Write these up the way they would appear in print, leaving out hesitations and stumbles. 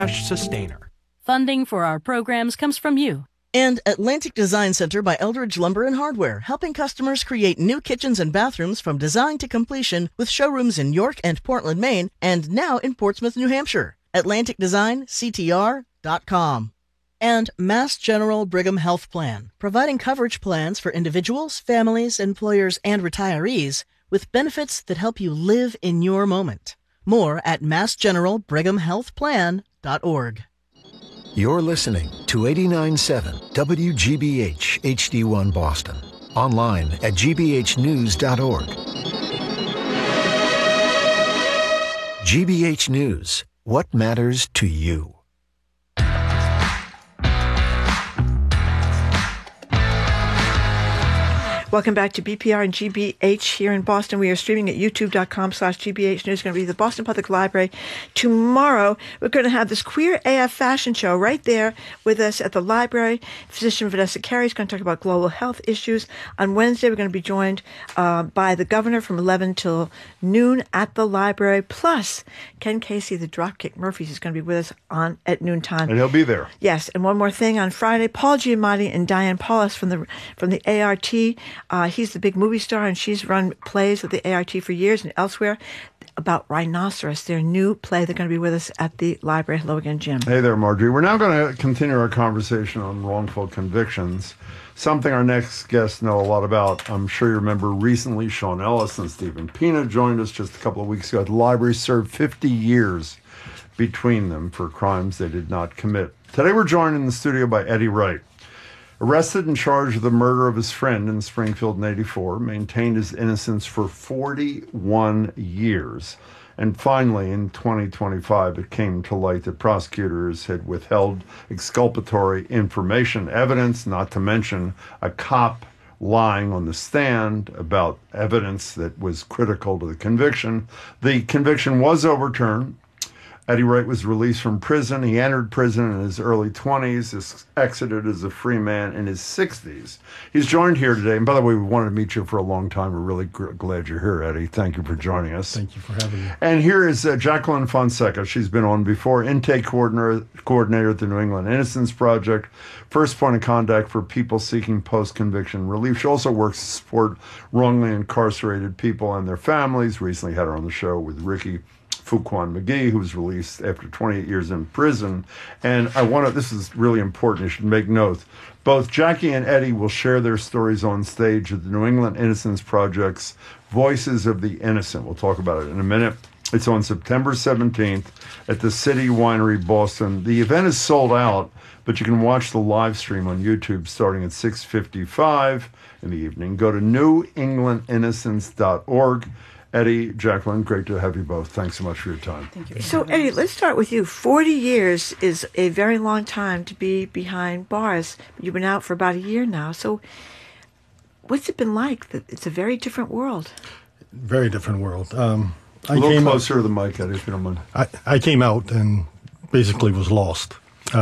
Sustainer. Funding for our programs comes from you. And Atlantic Design Center by Eldridge Lumber and Hardware, helping customers create new kitchens and bathrooms from design to completion with showrooms in York and Portland, Maine, and now in Portsmouth, New Hampshire. AtlanticDesignCTR.com. And Mass General Brigham Health Plan, providing coverage plans for individuals, families, employers, and retirees with benefits that help you live in your moment. More at massgeneralbrighamhealthplan.org. You're listening to 89.7 WGBH HD1 Boston. Online at gbhnews.org. GBH News. What matters to you? Welcome back to BPR and GBH here in Boston. We are streaming at youtube.com/GBH News. It's going to be the Boston Public Library. Tomorrow, we're going to have this Queer AF fashion show right there with us at the library. Physician Vanessa Carey is going to talk about global health issues. On Wednesday, we're going to be joined by the governor from 11 till noon at the library. Plus, Ken Casey, the Dropkick Murphys, is going to be with us at noontime. And he'll be there. Yes. And one more thing. On Friday, Paul Giamatti and Diane Paulus from the ART. He's the big movie star, and she's run plays at the ART for years and elsewhere about Rhinoceros, their new play. They're going to be with us at the library. Hello again, Jim. Hey there, Marjorie. We're now going to continue our conversation on wrongful convictions, something our next guests know a lot about. I'm sure you remember recently Sean Ellis and Stephen Pina joined us just a couple of weeks ago. The library served 50 years between them for crimes they did not commit. Today we're joined in the studio by Eddie Wright. Arrested and charged with the murder of his friend in Springfield in '84, maintained his innocence for 41 years. And finally, in 2025, it came to light that prosecutors had withheld exculpatory information, evidence, not to mention a cop lying on the stand about evidence that was critical to the conviction. The conviction was overturned. Eddie Wright was released from prison. He entered prison in his early 20s, exited as a free man in his 60s. He's joined here today. And by the way, we wanted to meet you for a long time. We're really glad you're here, Eddie. Thank you for joining us. Thank you for having me. And here is Jacqueline Fonseca. She's been on before, intake coordinator at the New England Innocence Project, first point of contact for people seeking post-conviction relief. She also works to support wrongly incarcerated people and their families. Recently had her on the show with Ricky Fuquan McGee, who was released after 28 years in prison. And this is really important, you should make note. Both Jackie and Eddie will share their stories on stage at the New England Innocence Project's Voices of the Innocent. We'll talk about it in a minute. It's on September 17th at the City Winery, Boston. The event is sold out, but you can watch the live stream on YouTube starting at 6:55 in the evening. Go to newenglandinnocence.org. Eddie, Jacqueline, great to have you both. Thanks so much for your time. Thank you. So, Eddie, let's start with you. 40 years is a very long time to be behind bars. You've been out for about a year now. So what's it been like? It's a very different world. Very different world. A little closer to the mic, Eddie, if you don't mind. I came out and basically was lost.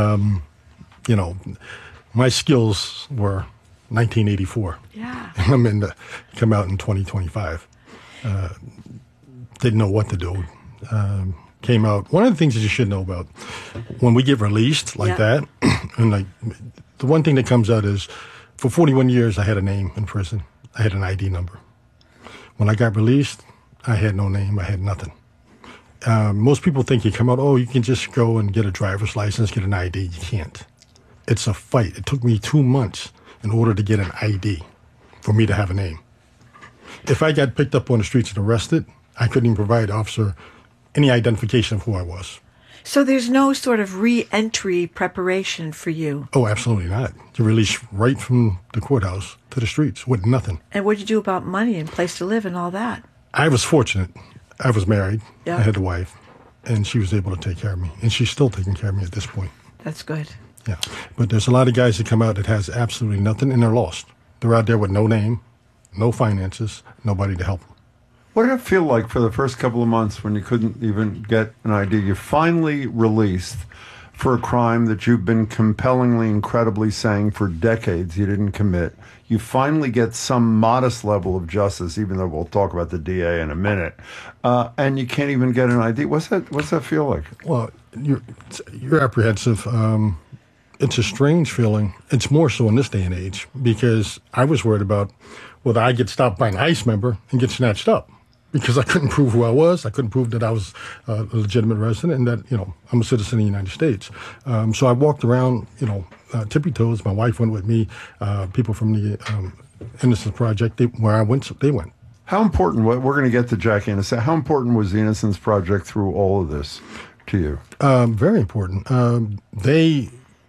My skills were 1984. Yeah. And come out in 2025. Didn't know what to do. Came out. One of the things that you should know about when we get released like that, and the one thing that comes out is, for 41 years I had a name in prison. I had an ID number. When I got released, I had no name. I had nothing. Most people think you come out, you can just go and get a driver's license, get an ID. You can't. It's a fight. It took me 2 months in order to get an ID for me to have a name. If I got picked up on the streets and arrested, I couldn't even provide the officer any identification of who I was. So there's no sort of re-entry preparation for you? Oh, absolutely not. You're released right from the courthouse to the streets with nothing. And what did you do about money and place to live and all that? I was fortunate. I was married. Yeah. I had a wife, and she was able to take care of me. And she's still taking care of me at this point. That's good. Yeah. But there's a lot of guys that come out that has absolutely nothing, and they're lost. They're out there with no name, no finances, nobody to help them. What did it feel like for the first couple of months when you couldn't even get an ID? You finally released for a crime that you've been compellingly, incredibly saying for decades you didn't commit. You finally get some modest level of justice, even though we'll talk about the DA in a minute, and you can't even get an ID. What's that feel like? Well, you're apprehensive. It's a strange feeling. It's more so in this day and age because I was worried about whether I get stopped by an ICE member and get snatched up because I couldn't prove who I was. I couldn't prove that I was a legitimate resident and that, I'm a citizen of the United States. So I walked around, tippy toes. My wife went with me. People from the Innocence Project, where I went, they went. How important, we're going to get to Jackie in a second, how important was the Innocence Project through all of this to you? Very important. They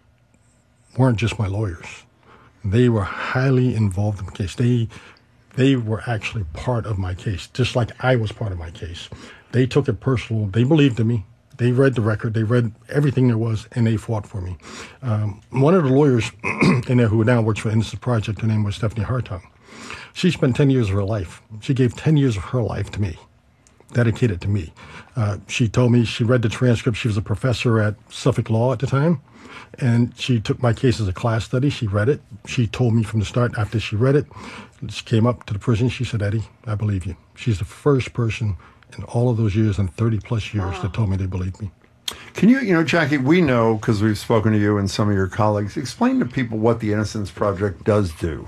weren't just my lawyers. They were highly involved in the case. They were actually part of my case, just like I was part of my case. They took it personal. They believed in me. They read the record. They read everything there was, and they fought for me. One of the lawyers in there who now works for Innocence Project, her name was Stephanie Hartung. She spent 10 years of her life. She gave 10 years of her life to me, dedicated to me. She told me she read the transcript. She was a professor at Suffolk Law at the time. And she took my case as a class study. She read it. She told me from the start, after she read it, she came up to the prison. She said, Eddie, I believe you. She's the first person in all of those years and 30 plus years that told me they believed me. Can you, Jackie, we know, because we've spoken to you and some of your colleagues, explain to people what the Innocence Project does do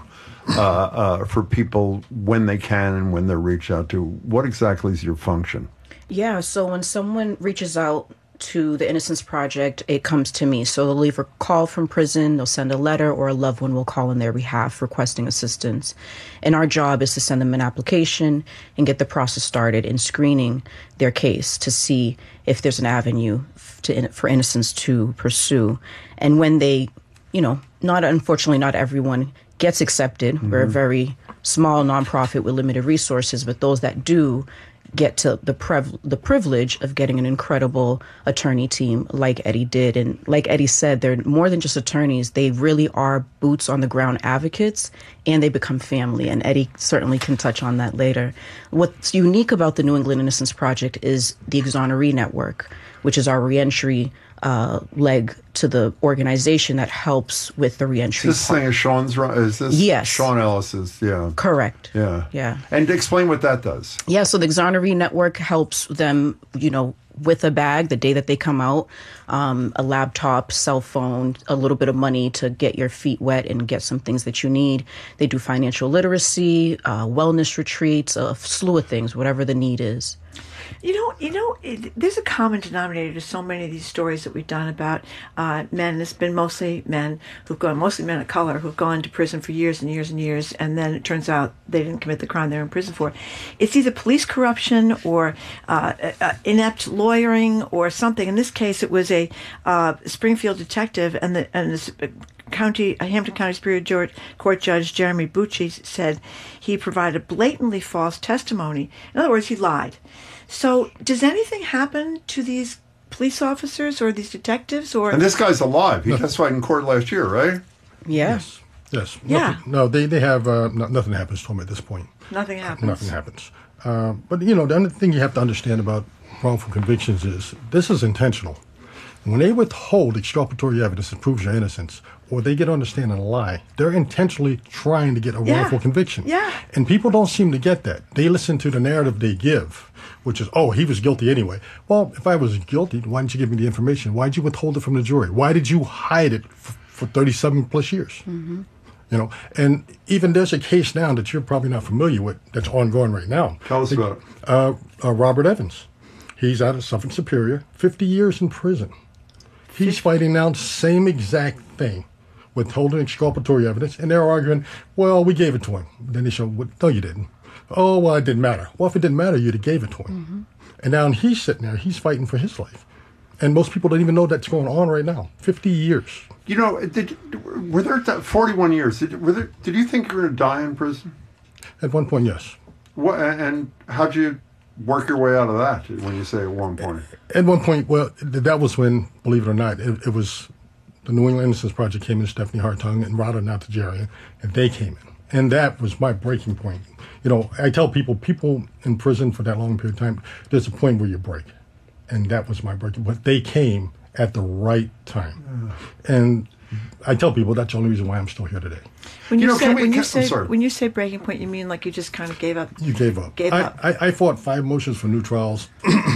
for people when they can and when they're reached out to. What exactly is your function? Yeah, so when someone reaches out to the Innocence Project, it comes to me. So they'll leave a call from prison, they'll send a letter, or a loved one will call on their behalf requesting assistance. And our job is to send them an application and get the process started in screening their case to see if there's an avenue for innocence to pursue. And when they, unfortunately, not everyone gets accepted. Mm-hmm. We're a very small nonprofit with limited resources, but those that do get to the privilege of getting an incredible attorney team like Eddie did. And like Eddie said, they're more than just attorneys. They really are boots on the ground advocates, and they become family. And Eddie certainly can touch on that later. What's unique about the New England Innocence Project is the Exoneree Network, which is our reentry leg to the organization that helps with the reentry. This thing is Sean's, is this? Yes. Sean Ellis's, yeah. Correct. Yeah. Yeah. And explain what that does. Yeah, so the Exoneree Network helps them, with a bag the day that they come out, a laptop, cell phone, a little bit of money to get your feet wet and get some things that you need. They do financial literacy, wellness retreats, a slew of things, whatever the need is. There's a common denominator to so many of these stories that we've done about men. It's been mostly men of color who've gone to prison for years and years and years, and then it turns out they didn't commit the crime they're in prison for. It's either police corruption or inept lawyering or something. In this case, it was a Springfield detective, and this Hampton County Superior Court Judge Jeremy Bucci said he provided blatantly false testimony. In other words, he lied. So does anything happen to these police officers or these detectives? And this guy's alive. He testified in court last year, right? Yeah. Yes. Yeah. They have, nothing happens to them at this point. Nothing happens. Nothing happens. But, the other thing you have to understand about wrongful convictions is this is intentional. When they withhold exculpatory evidence that proves your innocence, or they get on the stand and lie, they're intentionally trying to get a wrongful conviction. Yeah. And people don't seem to get that. They listen to the narrative they give, which is, he was guilty anyway. Well, if I was guilty, why didn't you give me the information? Why did you withhold it from the jury? Why did you hide it for 37 plus years? Mm-hmm. And even there's a case now that you're probably not familiar with that's ongoing right now. Tell us about it. Robert Evans. He's out of Suffolk Superior, 50 years in prison. He's fighting now the same exact thing, withholding exculpatory evidence, and they're arguing, well, we gave it to him. Then they show, no, you didn't. Oh, well, it didn't matter. Well, if it didn't matter, you'd have gave it to him. Mm-hmm. And now he's sitting there, he's fighting for his life. And most people don't even know that's going on right now. 50 years. Were there 41 years? Did you think you were going to die in prison? At one point, yes. What? And how'd you work your way out of that when you say at one point? At one point, well, that was when, believe it or not, it was the New England Innocence Project came in, Stephanie Hartung and Rada Natarajan, and they came in. And that was my breaking point. I tell people in prison for that long period of time, there's a point where you break. And that was my breaking point. They came at the right time. And I tell people that's the only reason why I'm still here today. When you say I'm sorry. when you say breaking point, you mean like you just kind of gave up? You gave up. Gave up. I fought 5 motions for new trials.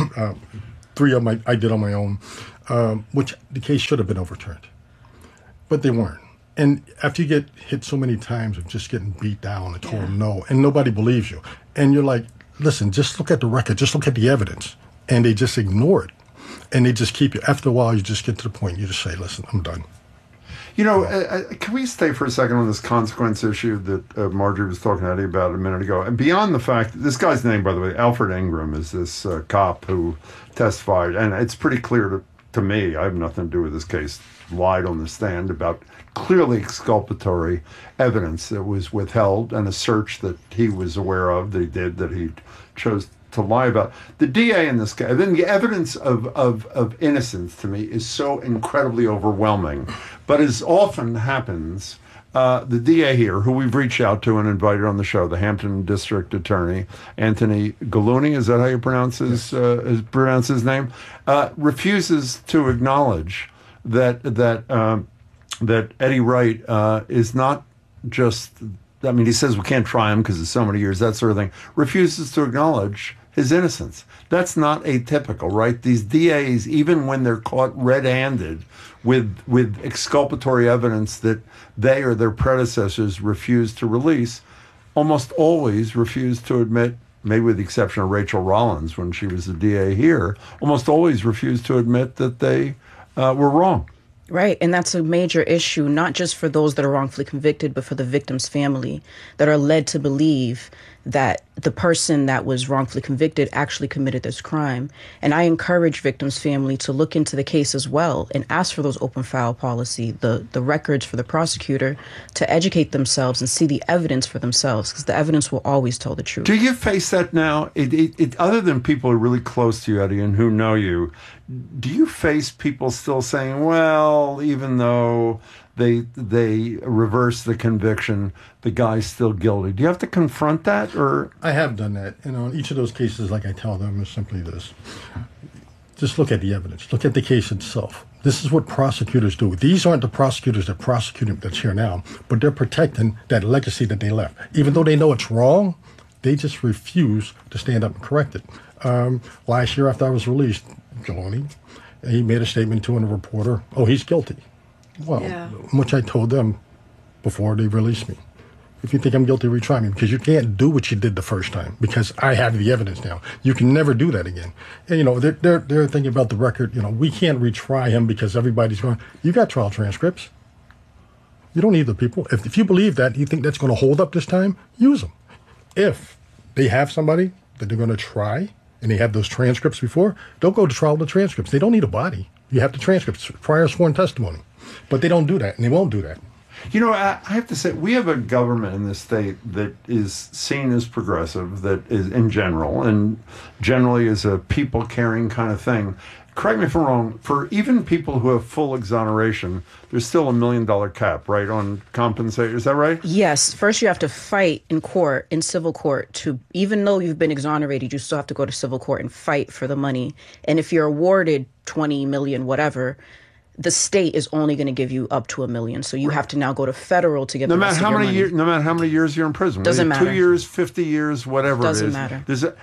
3 of them I did on my own, which the case should have been overturned. But they weren't. And after you get hit so many times of just getting beat down and told no, and nobody believes you, and you're like, listen, just look at the record, just look at the evidence. And they just ignore it. And they just keep you. After a while, you just get to the point, you just say, listen, I'm done. You know, can we stay for a second on this consequence issue that Marjorie was talking to Eddie about a minute ago? And beyond the fact, this guy's name, by the way, Alfred Ingram, is this cop who testified. And it's pretty clear to me, I have nothing to do with this case, lied on the stand about clearly exculpatory evidence that was withheld and a search that he was aware of, that he did, that he chose to lie about. The DA in this case, then the evidence of innocence to me is so incredibly overwhelming. But as often happens, the DA here, who we've reached out to and invited on the show, the Hampton District Attorney, Anthony Gallooni, is that how you pronounce his name? Refuses to acknowledge that Eddie Wright is not just, I mean, he says we can't try him because of so many years, that sort of thing, refuses to acknowledge his innocence. That's not atypical, right? These DAs, even when they're caught red-handed with exculpatory evidence that they or their predecessors refused to release, almost always refuse to admit, maybe with the exception of Rachel Rollins when she was the DA here, almost always refused to admit that they were wrong. Right, and that's a major issue, not just for those that are wrongfully convicted, but for the victim's family that are led to believe that the person that was wrongfully convicted actually committed this crime. And I encourage victims' family to look into the case as well and ask for those open file policy, the records for the prosecutor to educate themselves and see the evidence for themselves, because the evidence will always tell the truth. Do you face that now? Other than people who are really close to you, Eddie, and who know you, do you face people still saying, well, even though they reverse the conviction, the guy's still guilty? Do you have to confront that? Or I have done that. And on each of those cases, like I tell them, is simply this. Just look at the evidence. Look at the case itself. This is what prosecutors do. These aren't the prosecutors that prosecute him that's here now, but they're protecting that legacy that they left. Even though they know it's wrong, they just refuse to stand up and correct it. Last year after I was released, Gallooni, he made a statement to a reporter, oh, he's guilty. Well, which I told them before they released me. If you think I'm guilty, retry me, because you can't do what you did the first time, because I have the evidence now. You can never do that again. And, you know, they're thinking about the record. You know, we can't retry him because everybody's going, you got trial transcripts. You don't need the people. If you believe that, you think that's going to hold up this time, use them. If they have somebody that they're going to try and they have those transcripts before, don't go to trial with the transcripts. They don't need a body. You have the transcripts, prior sworn testimony. But they don't do that, and they won't do that. You know, I have to say, we have a government in this state that is seen as progressive, that is in general, and generally is a people-caring kind of thing. Correct me if I'm wrong, for even people who have full exoneration, there's still $1 million cap, right, on compensation. Is that right? Yes. First, you have to fight in court, in civil court, to, even though you've been exonerated, you still have to go to civil court and fight for the money. And if you're awarded 20 million, whatever, the state is only going to give you up to $1 million. So you have to now go to federal to get the rest of your money. No matter how many years you're in prison. Doesn't matter. 2 years, 50 years, whatever it is. Doesn't matter.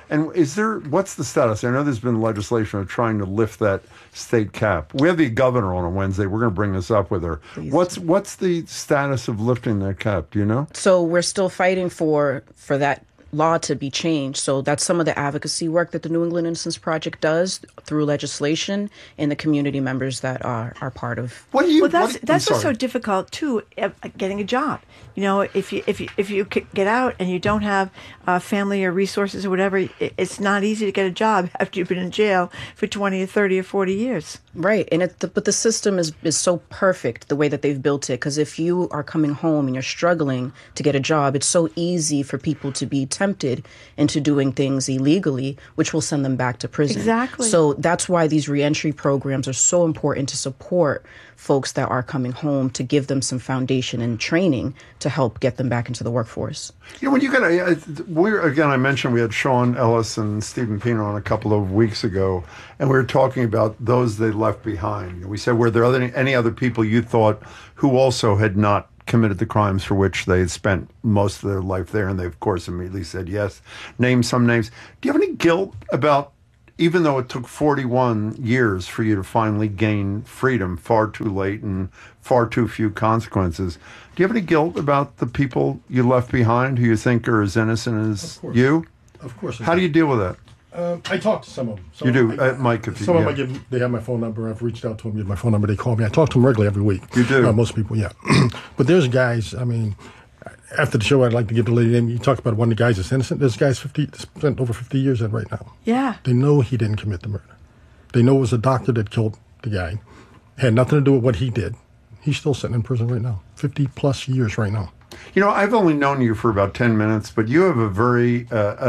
What's the status? I know there's been legislation of trying to lift that state cap. We have the governor on Wednesday. We're going to bring this up with her. Please. What's the status of lifting that cap? Do you know? So we're still fighting for that law to be changed. So that's some of the advocacy work that the New England Innocence Project does through legislation and the community members that are part of. That's what's so difficult too, getting a job. You know, if you get out and you don't have family or resources or whatever, it's not easy to get a job after you've been in jail for 20 or 30 or 40 years. Right. And but the system is so perfect the way that they've built it, because if you are coming home and you're struggling to get a job, it's so easy for people to be tempted tempted into doing things illegally, which will send them back to prison. Exactly. So that's why these reentry programs are so important to support folks that are coming home, to give them some foundation and training to help get them back into the workforce. You know, when you got I mentioned we had Sean Ellis and Stephen Pino on a couple of weeks ago, and we were talking about those they left behind. We said, were there any other people you thought who also had not committed the crimes for which they had spent most of their life there? And they, of course, immediately said yes. Name some names. Do you have any guilt about, even though it took 41 years for you to finally gain freedom, far too late and far too few consequences, do you have any guilt about the people you left behind who you think are as innocent as you? Of course. How do you deal with that? I talk to some of them. You do, Mike, if you... Some of them, they have my phone number. I've reached out to them, give my phone number. They call me. I talk to them regularly every week. You do? Most people, yeah. But there's guys, I mean, after the show, I'd like to give the lady name. You talk about one of the guys that's innocent. There's guys spent over 50 years in right now. Yeah. They know he didn't commit the murder. They know it was a doctor that killed the guy. Had nothing to do with what he did. He's still sitting in prison right now. 50 plus years right now. You know, I've only known you for about 10 minutes, but you have a very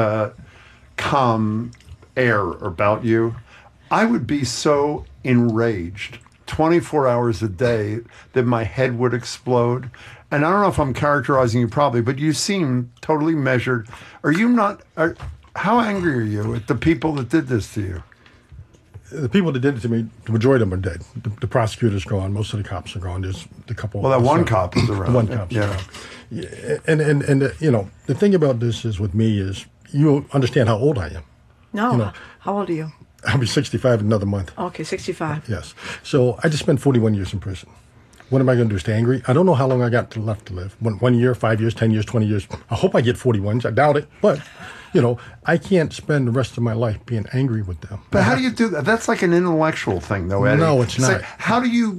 calm air about you. I would be so enraged 24 hours a day that my head would explode. And I don't know if I'm characterizing you probably, but you seem totally measured. Are you not? How angry are you at the people that did this to you? The people that did it to me, the majority of them are dead. The prosecutor's gone. Most of the cops are gone. There's a couple. Well, that one cop is around. One cop's around. Yeah. And you know, the thing about this is with me is you understand how old I am. No. You know, how old are you? I'll be 65 in another month. Okay, 65. Yes. So I just spent 41 years in prison. What am I going to do? Stay angry? I don't know how long I got left to live. 1 year, 5 years, 10 years, 20 years. I hope I get 41. I doubt it. But, you know, I can't spend the rest of my life being angry with them. But how do you do that? That's like an intellectual thing, though, Eddie. No, it's not. How do you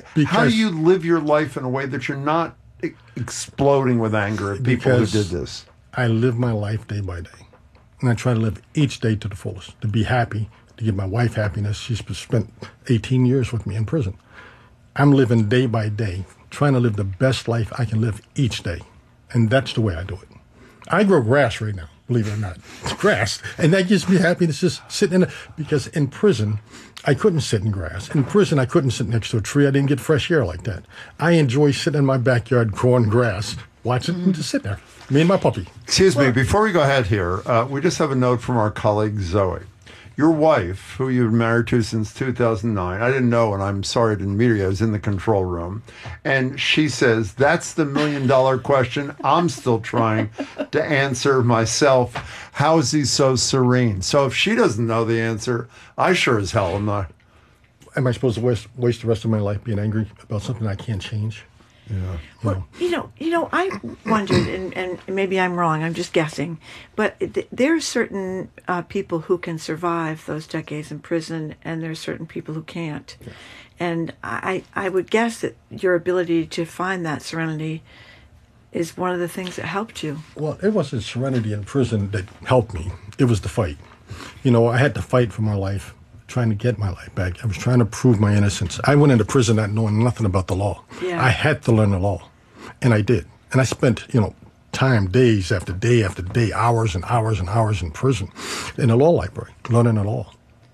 live your life in a way that you're not exploding with anger at people who did this? I live my life day by day. And I try to live each day to the fullest, to be happy, to give my wife happiness. She's spent 18 years with me in prison. I'm living day by day, trying to live the best life I can live each day. And that's the way I do it. I grow grass right now, believe it or not. It's grass. And that gives me happiness, just sitting because in prison, I couldn't sit in grass. In prison, I couldn't sit next to a tree. I didn't get fresh air like that. I enjoy sitting in my backyard growing grass, watching and just sitting there. Me and my puppy. Excuse me, before we go ahead here, we just have a note from our colleague Zoe. Your wife, who you've been married to since 2009, I didn't know, and I'm sorry I didn't meet her. I was in the control room. And she says, that's the $1 million question I'm still trying to answer myself. How is he so serene? So if she doesn't know the answer, I sure as hell am not. Am I supposed to waste the rest of my life being angry about something I can't change? Yeah. Well, you know, I wondered, and maybe I'm wrong, I'm just guessing, but there are certain people who can survive those decades in prison, and there are certain people who can't. Yeah. And I would guess that your ability to find that serenity is one of the things that helped you. Well, it wasn't serenity in prison that helped me. It was the fight. You know, I had to fight for my life, trying to get my life back. I was trying to prove my innocence. I went into prison not knowing nothing about the law. Yeah. I had to learn the law, and I did. And I spent, time, days after day after day, hours and hours and hours in prison, in the law library, learning the law.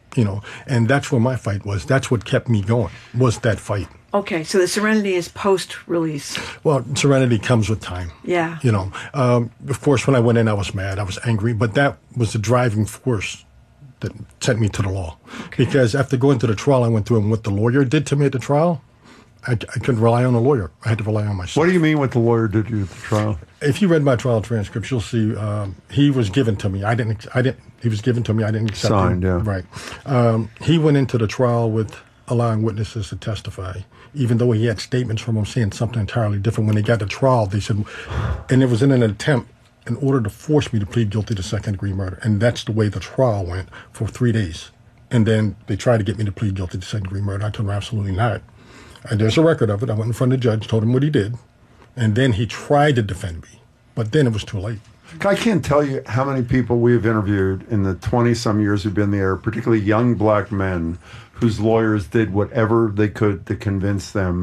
And that's where my fight was. That's what kept me going, was that fight. Okay, so the serenity is post-release. Well, serenity comes with time. Yeah. Of course, when I went in, I was mad, I was angry, but that was the driving force that sent me to the law. Okay. Because after going to the trial I went through and what the lawyer did to me at the trial, I couldn't rely on a lawyer. I had to rely on myself. What do you mean what the lawyer did to you at the trial? If you read my trial transcripts, you'll see he was given to me. He was given to me. I didn't accept Signed, him. Yeah. Right. He went into the trial with allowing witnesses to testify, even though he had statements from them saying something entirely different. When they got to trial, they said, and it was in an attempt in order to force me to plead guilty to second-degree murder. And that's the way the trial went for 3 days. And then they tried to get me to plead guilty to second-degree murder. I told them absolutely not. And there's a record of it. I went in front of the judge, told him what he did. And then he tried to defend me. But then it was too late. I can't tell you how many people we have interviewed in the 20-some years we've been there, particularly young black men whose lawyers did whatever they could to convince them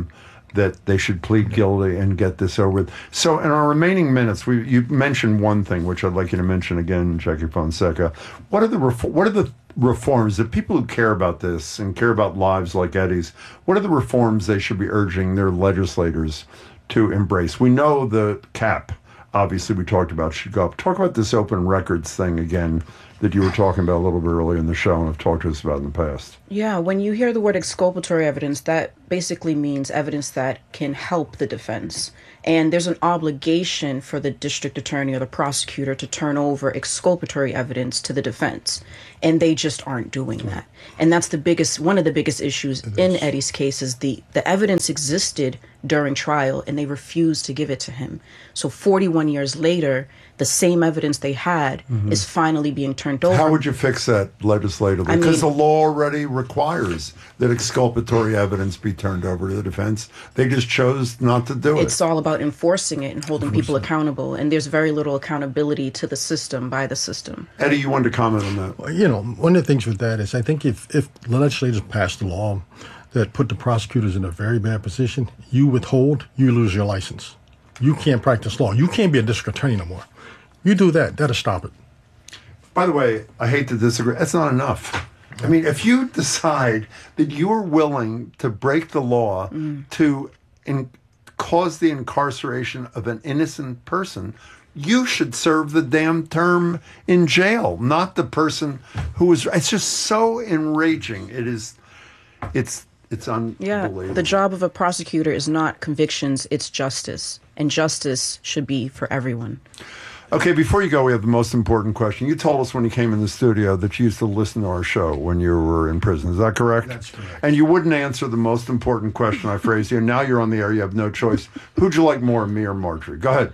that they should plead guilty and get this over with. So in our remaining minutes, you mentioned one thing, which I'd like you to mention again, Jackie Fonseca. What are the reforms that people who care about this and care about lives like Eddie's, what are the reforms they should be urging their legislators to embrace? We know the cap, obviously, we talked about should go up. Talk about this open records thing again that you were talking about a little bit earlier in the show and have talked to us about in the past. Yeah, when you hear the word exculpatory evidence, that basically means evidence that can help the defense. And there's an obligation for the district attorney or the prosecutor to turn over exculpatory evidence to the defense. And they just aren't doing that. And that's one of the biggest issues in Eddie's case is the evidence existed during trial and they refused to give it to him. So 41 years later, the same evidence they had is finally being turned over. How would you fix that legislatively? Because the law already requires that exculpatory evidence be turned over to the defense. They just chose not to do it. It's all about enforcing it and holding people accountable. And there's very little accountability to the system by the system. Eddie, you wanted to comment on that? Well, one of the things with that is I think if the legislators pass the law that put the prosecutors in a very bad position, you withhold, you lose your license. You can't practice law. You can't be a district attorney no more. You do that, that'll stop it. By the way, I hate to disagree. That's not enough. I mean, if you decide that you are willing to break the law to cause the incarceration of an innocent person, you should serve the damn term in jail, not the person who was. It's just so enraging. It's unbelievable. Yeah, the job of a prosecutor is not convictions, it's justice. And justice should be for everyone. Okay, before you go, we have the most important question. You told us when you came in the studio that you used to listen to our show when you were in prison. Is that correct? That's correct. And you wouldn't answer the most important question I phrased here. Now you're on the air. You have no choice. Who'd you like more, me or Marjorie? Go ahead.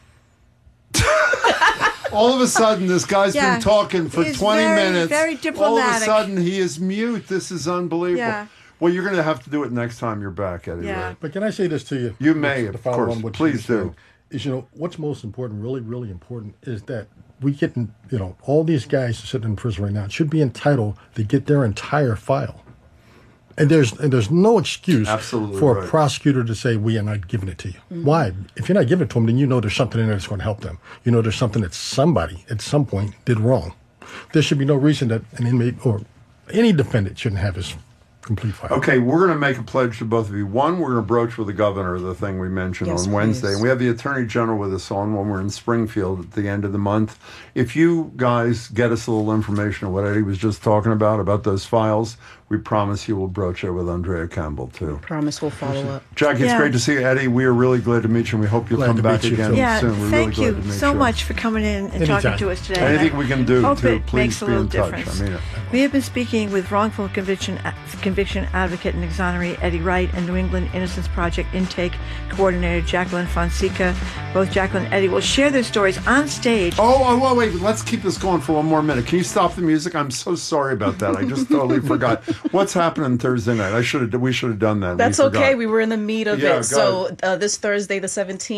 All of a sudden, this guy's been talking for 20 minutes. Very diplomatic. All of a sudden, he is mute. This is unbelievable. Yeah. Well, you're going to have to do it next time you're back, Eddie. Yeah. Right? But can I say this to you? You may, To of follow course. on what Please you do. said, is, what's most important, really, really important, is that we get, all these guys sitting in prison right now should be entitled to get their entire file. And there's no excuse for a prosecutor to say, we are not giving it to you. Why? If you're not giving it to them, then there's something in there that's going to help them. There's something that somebody at some point did wrong. There should be no reason that an inmate or any defendant shouldn't have his complete file. Okay, we're going to make a pledge to both of you. One, we're going to broach with the governor the thing we mentioned on Wednesday. And we have the Attorney General with us on when we're in Springfield at the end of the month. If you guys get us a little information on what Eddie was just talking about those files, we promise you we'll broach it with Andrea Campbell, too. Promise we'll follow up. Jackie, it's great to see you. Eddie, we are really glad to meet you, and we hope you'll come back again soon. We're thank really you glad to meet so much for coming in and talking to us today. Anything we can do, hope too, it please makes a be little in touch. difference. I mean it. We have been speaking with wrongful conviction advocate and exoneree Eddie Wright and New England Innocence Project Intake Coordinator Jacqueline Fonseca. Both Jacqueline and Eddie will share their stories on stage. Oh, wait. Let's keep this going for one more minute. Can you stop the music? I'm so sorry about that. I just totally forgot. What's happening Thursday night? We should have done that. That's okay. We were in the meat of it. So ahead. This Thursday, the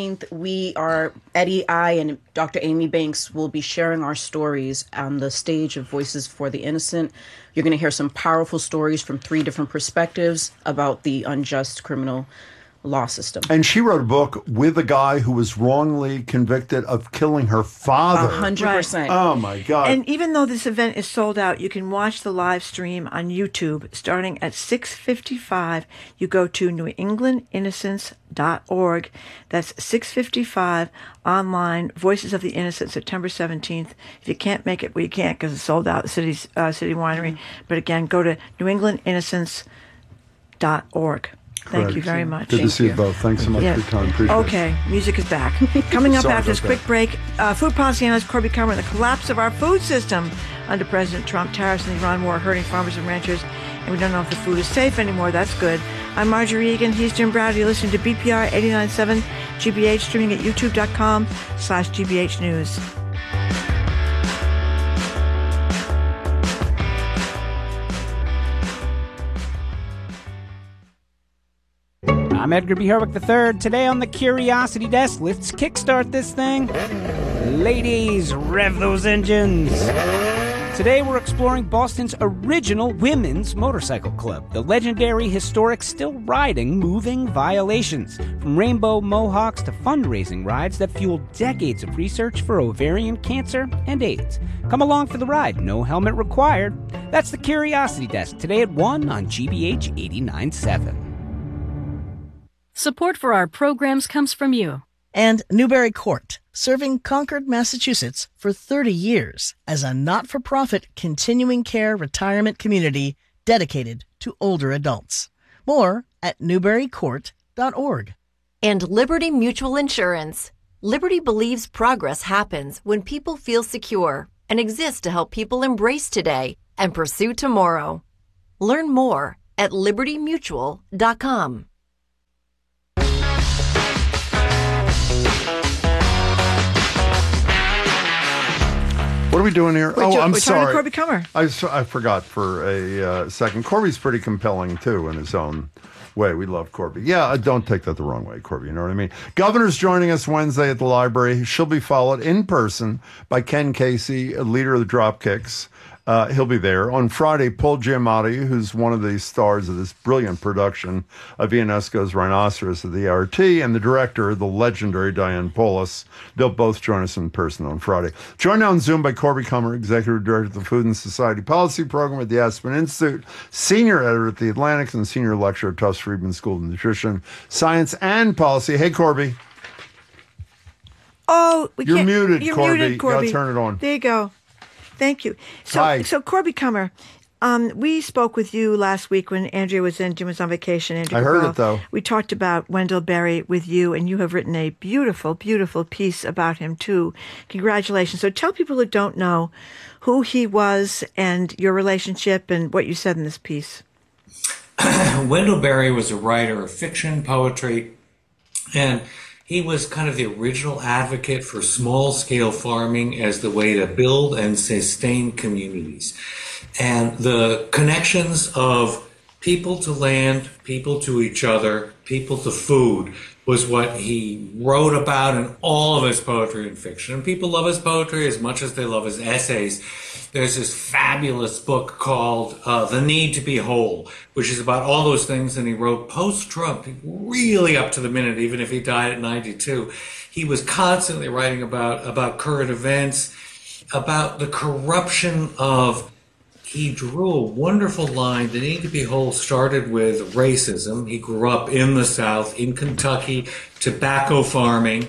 17th, Eddie, I, and Dr. Amy Banks will be sharing our stories on the stage of Voices for the Innocent. You're going to hear some powerful stories from 3 different perspectives about the unjust criminal law system. And she wrote a book with a guy who was wrongly convicted of killing her father. 100%. Oh, my God. And even though this event is sold out, you can watch the live stream on YouTube starting at 6:55. You go to newenglandinnocence.org. That's 6:55 online. Voices of the Innocent, September 17th. If you can't make it, well, you can't because it's sold out at City Winery. But again, go to newenglandinnocence.org. Thank you very much. Good to see you both. Thanks so much for your time. Appreciate it. Okay, music is back. Coming up after this quick break, food policy analyst Corby Cumberland, the collapse of our food system under President Trump, tariffs and the Iran war hurting farmers and ranchers, and we don't know if the food is safe anymore. That's good. I'm Marjorie Egan. He's Jim Browder. You're listening to BPR 89.7 GBH, streaming at youtube.com/GBH News. I'm Edgar B. Herwick III. Today on the Curiosity Desk, let's kickstart this thing. Ladies, rev those engines. Today we're exploring Boston's original women's motorcycle club, the legendary, historic, still riding Moving Violations. From rainbow mohawks to fundraising rides that fuel decades of research for ovarian cancer and AIDS. Come along for the ride, no helmet required. That's the Curiosity Desk, today at 1 on GBH 89.7. Support for our programs comes from you. And Newbury Court, serving Concord, Massachusetts for 30 years as a not-for-profit continuing care retirement community dedicated to older adults. More at newburycourt.org. And Liberty Mutual Insurance. Liberty believes progress happens when people feel secure and exists to help people embrace today and pursue tomorrow. Learn more at libertymutual.com. What are we doing here? I'm sorry. Corby Kummer. I forgot for a second. Corby's pretty compelling, too, in his own way. We love Corby. Yeah, don't take that the wrong way, Corby. You know what I mean? Governor's joining us Wednesday at the library. She'll be followed in person by Ken Casey, a leader of the Dropkicks. He'll be there. On Friday, Paul Giamatti, who's one of the stars of this brilliant production of Ionesco's Rhinoceros at the ART, and the director, the legendary Diane Paulus. They'll both join us in person on Friday. Joined on Zoom by Corby Kummer, Executive Director of the Food and Society Policy Program at the Aspen Institute, Senior Editor at the Atlantic, and Senior Lecturer at Tufts Friedman School of Nutrition, Science, and Policy. Hey, Corby. Oh, You're muted, Corby. Muted, Corby. Gotta turn it on. There you go. Thank you. So Corby Kummer, we spoke with you last week when Andrea was in. Jim was on vacation. Andrea I heard it, though. We talked about Wendell Berry with you, and you have written a beautiful, beautiful piece about him, too. Congratulations. So tell people who don't know who he was and your relationship and what you said in this piece. Wendell Berry was a writer of fiction, poetry, and he was kind of the original advocate for small-scale farming as the way to build and sustain communities. And the connections of people to land, people to each other, people to food was what he wrote about in all of his poetry and fiction. And people love his poetry as much as they love his essays. There's this fabulous book called The Need to Be Whole, which is about all those things, and he wrote post-Trump, really up to the minute, even if he died at 92. He was constantly writing about current events, about the corruption of. He drew a wonderful line. The Need to Be Whole started with racism. He grew up in the South, in Kentucky, tobacco farming,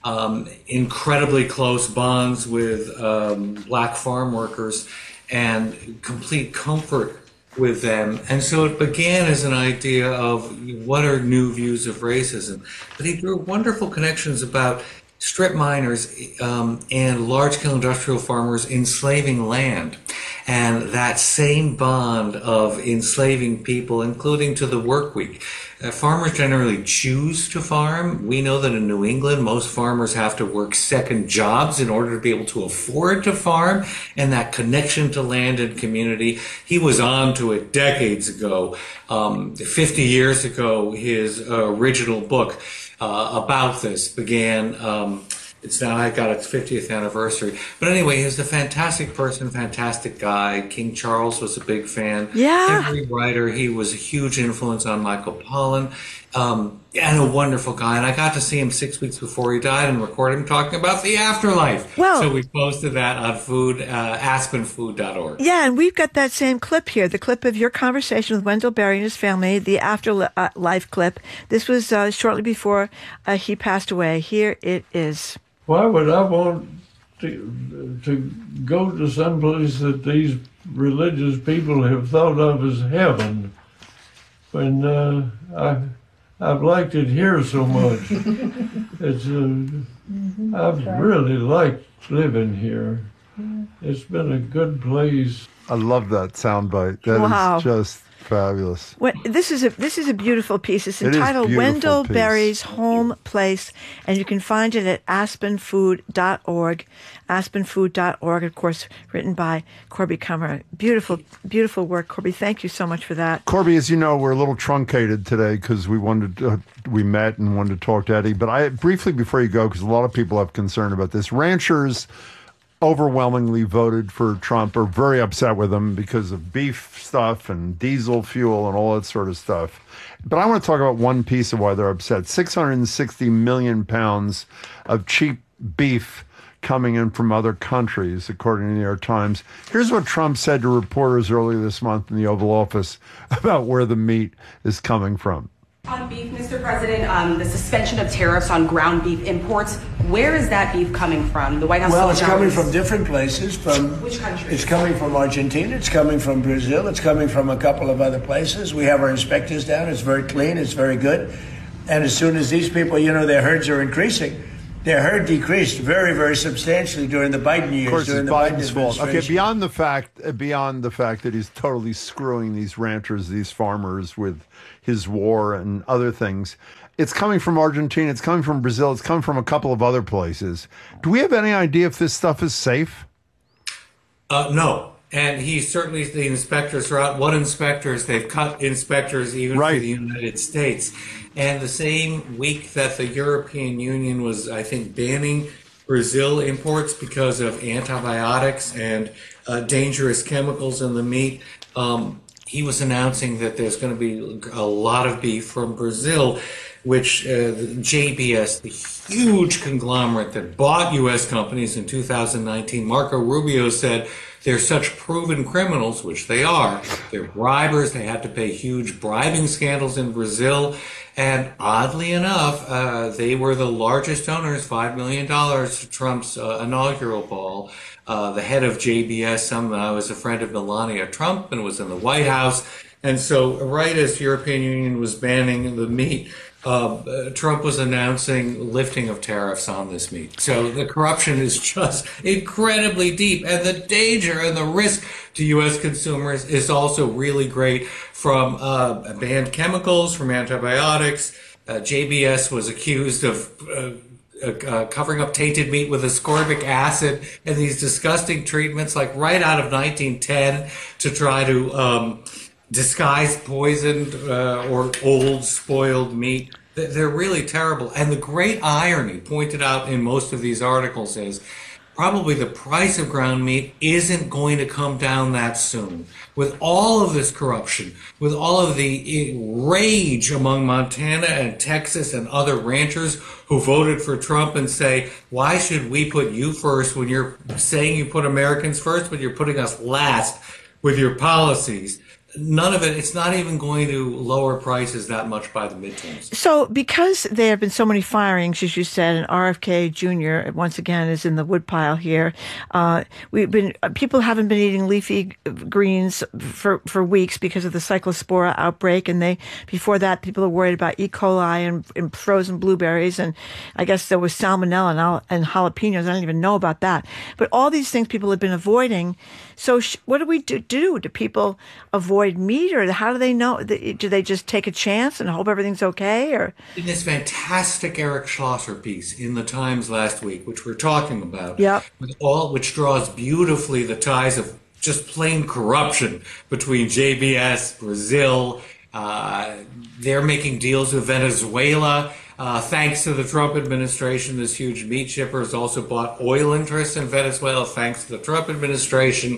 incredibly close bonds with black farm workers, and complete comfort with them. And so it began as an idea of what are new views of racism. But he drew wonderful connections about strip miners and large-scale industrial farmers enslaving land. And that same bond of enslaving people, including to the work week. Farmers generally choose to farm. We know that in New England, most farmers have to work second jobs in order to be able to afford to farm. And that connection to land and community, he was on to it decades ago. 50 years ago, his original book about this began. It's now I got its 50th anniversary. But anyway, he's a fantastic person, fantastic guy. King Charles was a big fan. Yeah. Every writer, he was a huge influence on Michael Pollan. And a wonderful guy. And I got to see him 6 weeks before he died and record him talking about the afterlife. Well, so we posted that on aspenfood.org. Yeah, and we've got that same clip here, the clip of your conversation with Wendell Berry and his family, the afterlife clip. This was shortly before he passed away. Here it is. Why would I want to go to some place that these religious people have thought of as heaven when I've liked it here so much? It's I've really liked living here. It's been a good place. I love that soundbite. That is just fabulous. This is a beautiful piece. It's entitled Wendell Berry's Home Place, and you can find it at aspenfood.org. Aspenfood.org, of course, written by Corby Kummer. Beautiful, beautiful work, Corby. Thank you so much for that. Corby, as you know, we're a little truncated today because we met and wanted to talk to Eddie. But briefly before you go, because a lot of people have concern about this, ranchers overwhelmingly voted for Trump are very upset with him because of beef stuff and diesel fuel and all that sort of stuff. But I want to talk about one piece of why they're upset. 660 million pounds of cheap beef coming in from other countries, according to the New York Times. Here's what Trump said to reporters earlier this month in the Oval Office about where the meat is coming from. On beef, Mr. President, the suspension of tariffs on ground beef imports, where is that beef coming from? The White House. Well, it's coming from different places. From which countries? It's coming from Argentina. It's coming from Brazil. It's coming from a couple of other places. We have our inspectors down. It's very clean. It's very good. And as soon as these people, their herds are increasing. Their herd decreased very, very substantially during the Biden years. Of course, during it's the Biden's Biden fault. Okay, administration. beyond the fact that he's totally screwing these ranchers, these farmers, with his war and other things, it's coming from Argentina. It's coming from Brazil. It's coming from a couple of other places. Do we have any idea if this stuff is safe? No. And the inspectors are out. What inspectors? They've cut inspectors even for the United States. And the same week that the European Union was, I think, banning Brazil imports because of antibiotics and dangerous chemicals in the meat, he was announcing that there's going to be a lot of beef from Brazil, which JBS, the huge conglomerate that bought U.S. companies in 2019, Marco Rubio said they're such proven criminals, which they are. They're bribers. They had to pay huge bribing scandals in Brazil. And oddly enough, they were the largest donors, $5 million to Trump's inaugural ball. The head of JBS was a friend of Melania Trump and was in the White House. And so right as the European Union was banning the meat, Trump was announcing lifting of tariffs on this meat. So the corruption is just incredibly deep. And the danger and the risk to U.S. consumers is also really great from banned chemicals, from antibiotics. JBS was accused of covering up tainted meat with ascorbic acid and these disgusting treatments, like right out of 1910, to try to disguise poisoned or old spoiled meat. They're really terrible. And the great irony pointed out in most of these articles is probably the price of ground meat isn't going to come down that soon. With all of this corruption, with all of the rage among Montana and Texas and other ranchers who voted for Trump and say, why should we put you first when you're saying you put Americans first, but you're putting us last with your policies? None of it, it's not even going to lower prices that much by the midterms. So because there have been so many firings, as you said, and RFK Jr. once again is in the woodpile here, people haven't been eating leafy greens for weeks because of the cyclospora outbreak. And before that, people were worried about E. coli and frozen blueberries. And I guess there was salmonella and jalapenos. I don't even know about that. But all these things people have been avoiding. So what do we do? Do people avoid meat, or how do they know? Do they just take a chance and hope everything's okay? Or in this fantastic Eric Schlosser piece in the Times last week, which we're talking about, which draws beautifully the ties of just plain corruption between JBS, Brazil. They're making deals with Venezuela. Thanks to the Trump administration, this huge meat shipper has also bought oil interests in Venezuela, thanks to the Trump administration.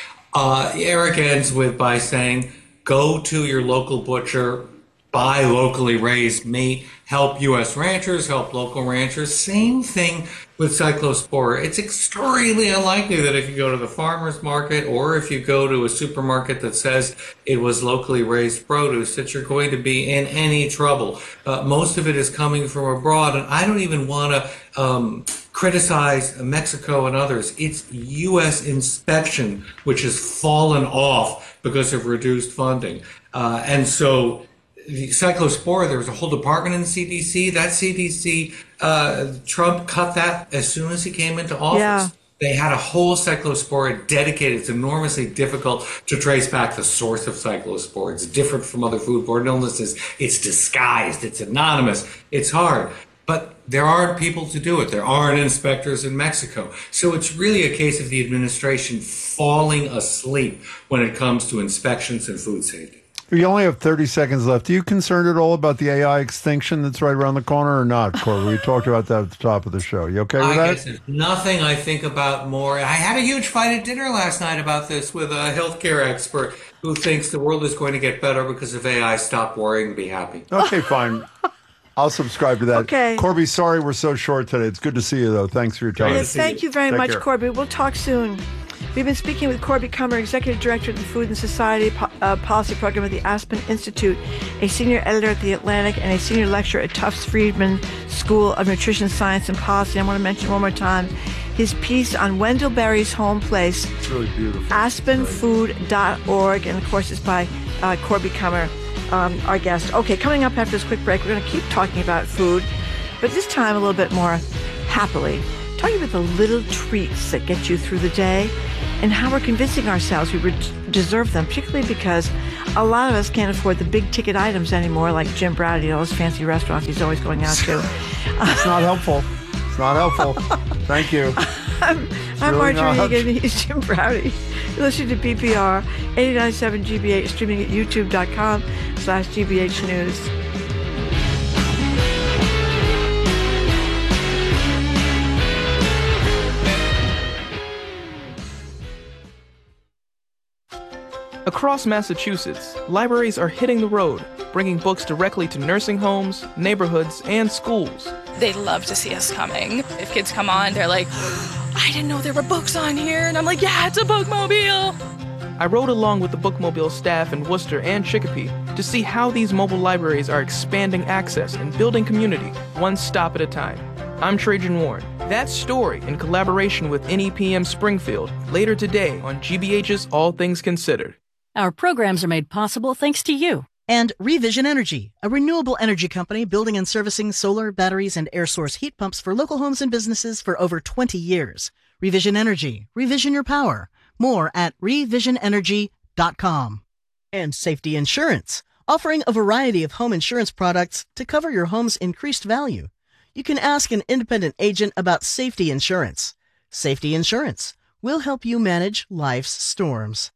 Eric ends by saying, go to your local butcher, buy locally raised meat, help U.S. ranchers, help local ranchers. Same thing with cyclospora. It's extremely unlikely that if you go to the farmer's market or if you go to a supermarket that says it was locally raised produce, that you're going to be in any trouble. Most of it is coming from abroad, and I don't even want to criticize Mexico and others. It's U.S. inspection which has fallen off because of reduced funding. And so the cyclospora, there was a whole department in CDC. That CDC, Trump cut that as soon as he came into office. Yeah. They had a whole cyclospora dedicated. It's enormously difficult to trace back the source of cyclospora. It's different from other foodborne illnesses. It's disguised. It's anonymous. It's hard. But there aren't people to do it. There aren't inspectors in Mexico. So it's really a case of the administration falling asleep when it comes to inspections and food safety. We only have 30 seconds left. Are you concerned at all about the AI extinction that's right around the corner or not, Corby? We talked about that at the top of the show. You okay with that? I guess there's nothing I think about more. I had a huge fight at dinner last night about this with a healthcare expert who thinks the world is going to get better because of AI. Stop worrying, be happy. Okay, fine. I'll subscribe to that. Okay. Corby, sorry we're so short today. It's good to see you, though. Thanks for your time. Yes, thank you very much, care. Corby. We'll talk soon. We've been speaking with Corby Kummer, Executive Director of the Food and Society Policy Program at the Aspen Institute, a Senior Editor at The Atlantic, and a Senior Lecturer at Tufts Friedman School of Nutrition Science and Policy. I want to mention one more time his piece on Wendell Berry's home place. It's really beautiful. AspenFood.org, and of course it's by Corby Kummer, our guest. Okay, coming up after this quick break, we're going to keep talking about food, but this time a little bit more happily. Talking about the little treats that get you through the day and how we're convincing ourselves we deserve them, particularly because a lot of us can't afford the big ticket items anymore, like Jim Browdy, all those fancy restaurants he's always going out to. It's not helpful. It's not helpful. Thank you. I'm really Marjorie Egan. He's Jim Browdy. You're listening to BPR 89.7 GBH, streaming at youtube.com/GBH News. Across Massachusetts, libraries are hitting the road, bringing books directly to nursing homes, neighborhoods, and schools. They love to see us coming. If kids come on, they're like, I didn't know there were books on here. And I'm like, yeah, it's a bookmobile. I rode along with the bookmobile staff in Worcester and Chicopee to see how these mobile libraries are expanding access and building community, one stop at a time. I'm Trajan Warren. That story in collaboration with NEPM Springfield later today on GBH's All Things Considered. Our programs are made possible thanks to you. And Revision Energy, a renewable energy company building and servicing solar, batteries, and air source heat pumps for local homes and businesses for over 20 years. Revision Energy. Revision your power. More at revisionenergy.com. And Safety Insurance, offering a variety of home insurance products to cover your home's increased value. You can ask an independent agent about Safety Insurance. Safety Insurance will help you manage life's storms.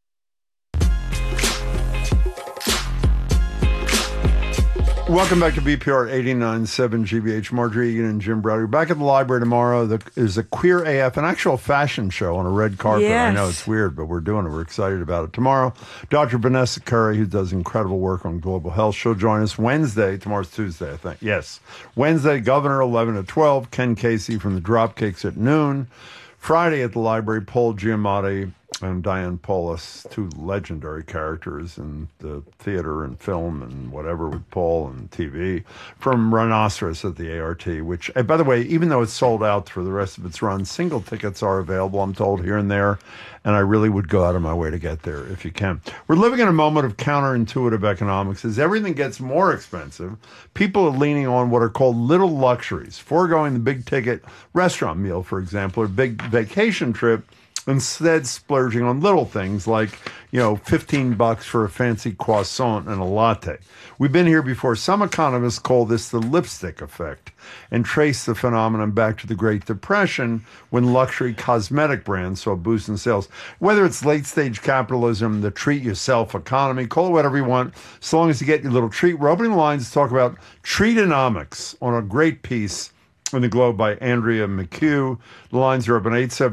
Welcome back to BPR 89.7 GBH. Marjorie Egan and Jim Browder. Back at the library tomorrow. There's a Queer AF, an actual fashion show on a red carpet. Yes. I know it's weird, but we're doing it. We're excited about it. Tomorrow, Dr. Vanessa Curry, who does incredible work on global health, she'll join us Wednesday. Tomorrow's Tuesday, I think. Yes. Wednesday, Governor, 11 to 12. Ken Casey from the Dropkicks at noon. Friday at the library, Paul Giamatti and Diane Paulus, two legendary characters in the theater and film and whatever with Paul and TV, from Rhinoceros at the ART, which, by the way, even though it's sold out for the rest of its run, single tickets are available, I'm told, here and there, and I really would go out of my way to get there if you can. We're living in a moment of counterintuitive economics. As everything gets more expensive, people are leaning on what are called little luxuries, foregoing the big-ticket restaurant meal, for example, or big vacation trip, instead splurging on little things like, $15 for a fancy croissant and a latte. We've been here before. Some economists call this the lipstick effect and trace the phenomenon back to the Great Depression when luxury cosmetic brands saw a boost in sales. Whether it's late-stage capitalism, the treat-yourself economy, call it whatever you want, so long as you get your little treat. We're opening lines to talk about treatonomics on a great piece in the Globe by Andrea McHugh. The lines are open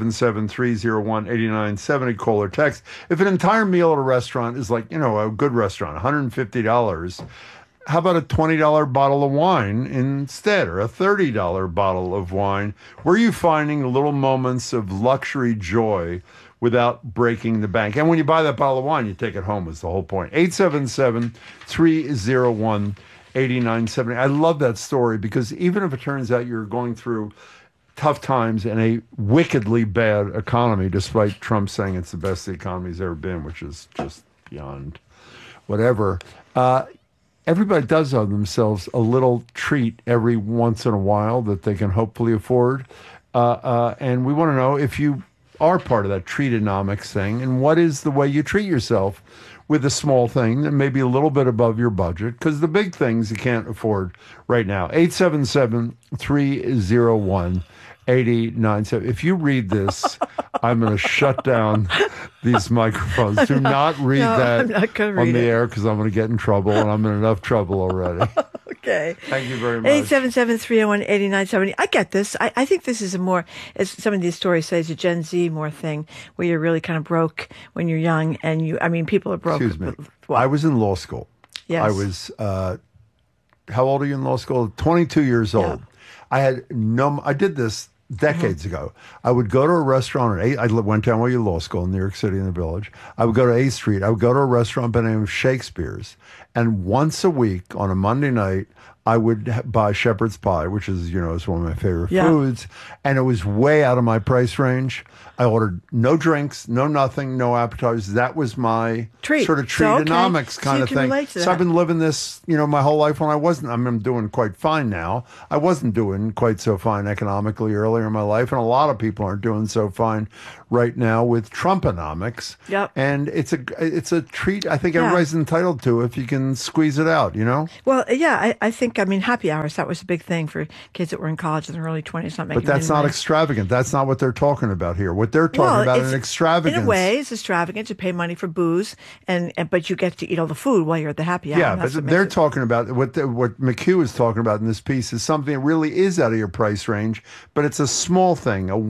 877-301-8970. Call or text. If an entire meal at a restaurant is like, a good restaurant, $150, how about a $20 bottle of wine instead, or a $30 bottle of wine? Where are you finding little moments of luxury joy without breaking the bank? And when you buy that bottle of wine, you take it home is the whole point. 877-301-8970. I love that story because even if it turns out you're going through tough times in a wickedly bad economy, despite Trump saying it's the best the economy's ever been, which is just beyond whatever, everybody does owe themselves a little treat every once in a while that they can hopefully afford. And we want to know if you are part of that treatonomics thing and what is the way you treat yourself with a small thing that may be a little bit above your budget, because the big things you can't afford right now. 877-301-8097. If you read this, I'm going to shut down these microphones. Do not read that I'm not gonna on read the it. air because I'm going to get in trouble, and I'm in enough trouble already. Okay. Thank you very much. 877-301-8970. I get this. I think this is a more, as some of these stories say, it's a Gen Z more thing where you're really kind of broke when you're young, and people are broke. Excuse me. I was in law school. Yes. I was, how old are you in law school? 22 years old. Yeah. I did this decades ago. I would go to a restaurant at 8. I went to NYU Law School in New York City in the Village. I would go to 8th Street. I would go to a restaurant by the name of Shakespeare's. And once a week on a Monday night, I would buy shepherd's pie, which is, is one of my favorite foods. And it was way out of my price range. I ordered no drinks, no nothing, no appetizers. That was my sort of treatonomics kind of thing. So I've been living this, my whole life when I wasn't. I'm doing quite fine now. I wasn't doing quite so fine economically earlier in my life. And a lot of people aren't doing so fine right now with Trumponomics. Yep. And it's a treat I think everybody's entitled to if you can squeeze it out, Well, yeah, I think, happy hours, that was a big thing for kids that were in college in their early 20s. But that's not extravagant. That's not what they're talking about here. What they're talking about is an extravagance. In a way, it's extravagant to pay money for booze, but you get to eat all the food while you're at the happy hour. Yeah, but they're talking about, what McHugh is talking about in this piece is something that really is out of your price range, but it's a small thing, a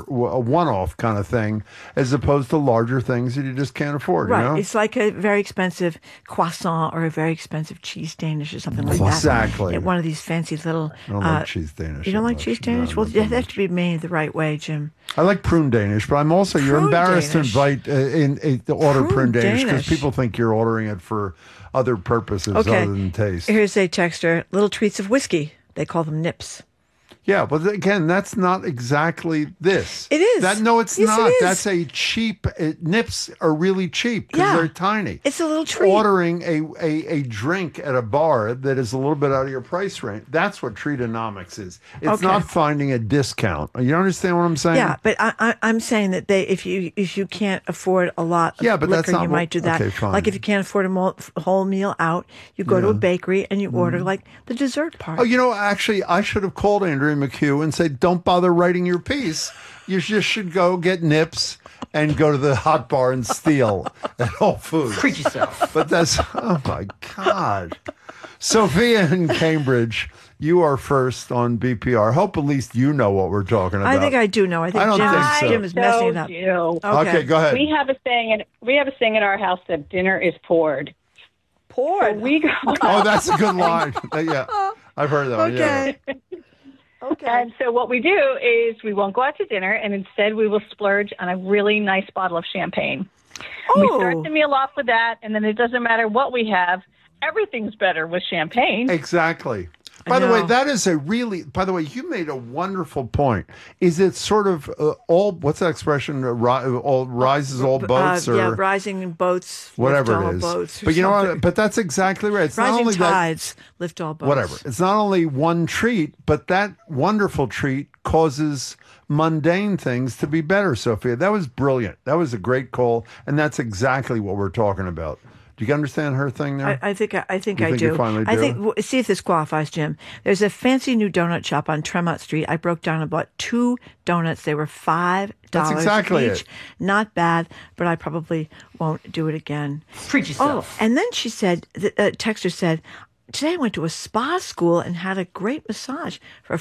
one-off kind of thing, as opposed to larger things that you just can't afford, Right. It's like a very expensive croissant or a very expensive cheese Danish or something like that. Exactly. One of these fancy little... I don't like cheese Danish. You don't like cheese Danish? Well, it has to be made the right way, Jim. I like prune Danish, but I'm also, you're embarrassed Danish. to invite, to order prune Danish because Danish. people think you're ordering it for other purposes other than taste. Here's a texter. Little treats of whiskey. They call them nips. Yeah, but again, that's not exactly this. It is. No, it's Yes, not. it is. That's a cheap. Nips are really cheap because they're tiny. It's a little treat. Ordering a drink at a bar that is a little bit out of your price range. That's what treatonomics is. It's not finding a discount. You understand what I'm saying? Yeah, but I'm saying that if you can't afford a lot of but liquor, that's not you might do that. okay, fine. Like if you can't afford a whole meal out, you go to a bakery and you order like the dessert part. Oh, actually, I should have called Andrea McHugh and said, don't bother writing your piece. You just should go get nips and go to the hot bar and steal at Whole Foods. Treat yourself. But oh my God. Sophia in Cambridge, you are first on BPR. Hope at least you know what we're talking about. I think I do know. I think Jim is messing it up. Okay, go ahead. We have a saying in our house that dinner is poured. Poured. So we go. Oh, that's a good line. Yeah, I've heard that one. Okay. Yeah. Okay. And so what we do is we won't go out to dinner, and instead we will splurge on a really nice bottle of champagne. We start the meal off with that, and then it doesn't matter what we have. Everything's better with champagne. Exactly. By the way, that is you made a wonderful point. Is it sort of what's that expression? All rises, all boats? Rising boats. Whatever lift all it is. boats But you know what? But that's exactly right. It's rising not only tides lift all boats. Whatever. It's not only one treat, but that wonderful treat causes mundane things to be better, Sophia. That was brilliant. That was a great call. And that's exactly what we're talking about. Do you understand her thing there? I think I You do. finally do? I think see if this qualifies, Jim. There's a fancy new donut shop on Tremont Street. I broke down and bought 2 donuts. They were $5 That's exactly each. it. Not bad, but I probably won't do it again. Treat yourself. Oh, and then she said, the texter said, today I went to a spa school and had a great massage for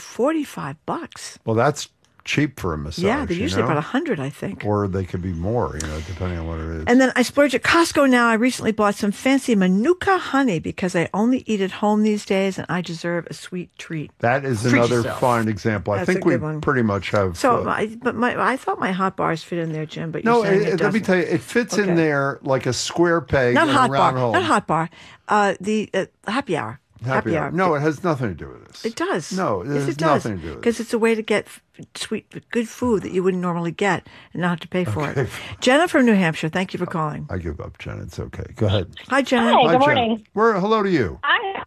$45. Well, that's cheap for a massage. Yeah, they're usually about $100, I think. Or they could be more, depending on what it is. And then I splurge at Costco now. I recently bought some fancy Manuka honey because I only eat at home these days and I deserve a sweet treat. That is another fine example. That's I think a we good one. pretty much have. So, I thought my hot bars fit in there, Jim, but you're No, saying it let me doesn't. tell you, it fits in Okay. there like a square peg Not in hot a round bar. hole. Not hot bar. The happy hour. Happy hour. No, it has nothing to do with this. It does. No, it yes, has it does. nothing to do with it. Because it's a way to get good food that you wouldn't normally get and not have to pay for it. Jenna from New Hampshire, thank you for calling. I give up, Jenna. It's okay. Go ahead. Hi, Jenna. Hi, good Jenna. morning. Hello to you.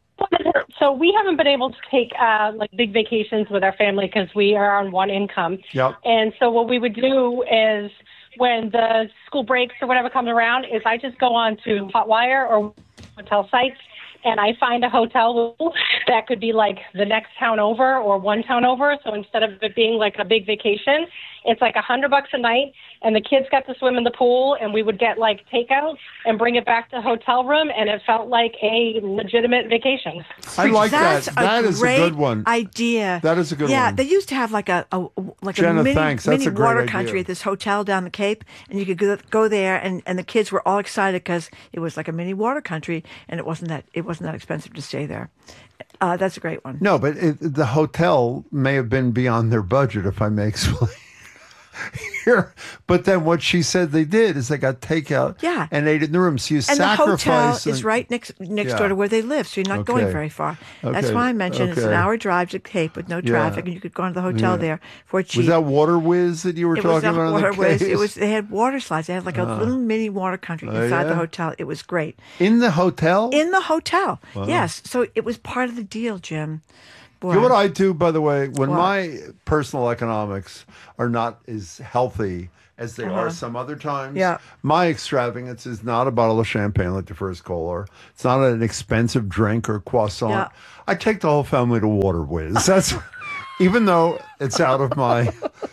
So we haven't been able to take big vacations with our family because we are on one income. Yep. And so what we would do is when the school breaks or whatever comes around is I just go on to Hotwire or hotel sites and I find a hotel that could be like the next town over or one town over. So instead of it being like a big vacation, It's like $100 a night, and the kids got to swim in the pool, and we would get like takeout and bring it back to the hotel room, and it felt like a legitimate vacation. I like That's that. That is a great good one. idea. That is a good one. Yeah, they used to have like a Jenna, mini, thanks. That's mini a great water idea. country at this hotel down the Cape, and you could go there, and the kids were all excited because it was like a mini water country, and it wasn't that expensive to stay there. That's a great one. No, but the hotel may have been beyond their budget, if I may explain. Here, but then what she said they did is they got takeout and ate in the room. So you and sacrifice. the hotel is right next door to where they live, so you're not going very far. That's why I mentioned it's an hour drive to Cape with no traffic, and you could go into the hotel there for cheap. Was that Water Whiz that you were talking about? Water on the Whiz. case? They had water slides. They had like a little mini water country inside the hotel. It was great. In the hotel? In the hotel. Wow. Yes. So it was part of the deal, Jim. Boy. You know what I do, by the way, when What? my personal economics are not as healthy as they are some other times, my extravagance is not a bottle of champagne like the first Kohler. It's not an expensive drink or croissant. Yeah. I take the whole family to Water Whiz. That's even though it's out of my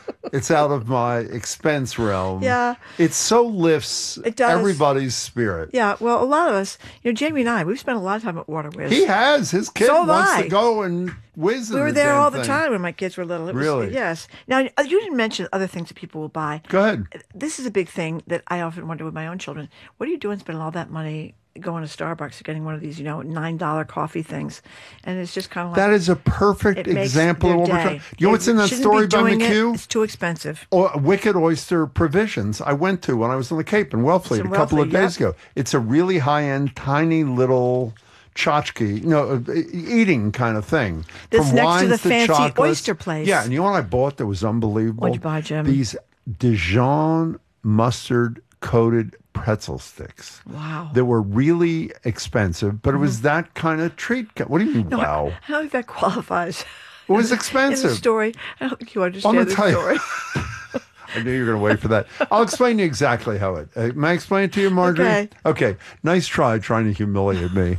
expense realm. Yeah. It so lifts does. everybody's spirit. Yeah, well, a lot of us, Jamie and I, we've spent a lot of time at Water Whiz. He has. His kid So have wants I. to go and whiz in We were the there damn all the thing. time when my kids were little. It was, Really? Yes. Now, you didn't mention other things that people will buy. Go ahead. This is a big thing that I often wonder with my own children. What are you doing spending all that money going to Starbucks or getting one of these, $9 coffee things? And it's just kind of like... That is a perfect it makes example of their what we're day. talking. You know what's in that Shouldn't story be by doing it. McHugh? It's too expensive. Wicked Oyster Provisions I went to when I was on the Cape in Wellfleet It's in a couple of Wellfleet, days ago. It's a really high-end, tiny little tchotchke, eating kind of thing. That's From next to wines the fancy chocolates. oyster place. Yeah, and you know what I bought that was unbelievable? What'd you buy, Jim? These Dijon mustard-coated pretzel sticks. Wow. That were really expensive, but it was that kind of treat. What do you mean, wow? I don't think that qualifies. It was In expensive. the story. I don't think you I'm understand gonna the tell you. story. I knew you were going to wait for that. I'll explain to you exactly how it. May I explain it to you, Marjorie? Okay. Nice try trying to humiliate me.